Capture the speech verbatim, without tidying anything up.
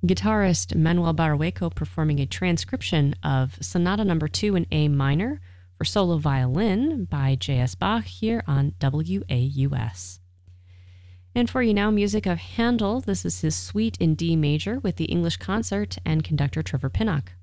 Guitarist Manuel Barahueco performing a transcription of Sonata Number two in A minor for solo violin by J S Bach here on W A U S. And for you now, music of Handel. This is his Suite in D major with the English Concert and conductor Trevor Pinnock.